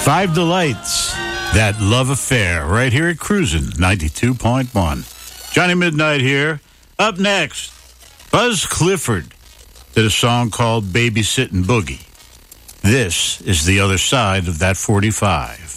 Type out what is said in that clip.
Five Delights, That Love Affair, right here at Cruisin' 92.1. Johnny Midnight here. Up next, Buzz Clifford did a song called Babysittin' Boogie. This is the other side of that 45.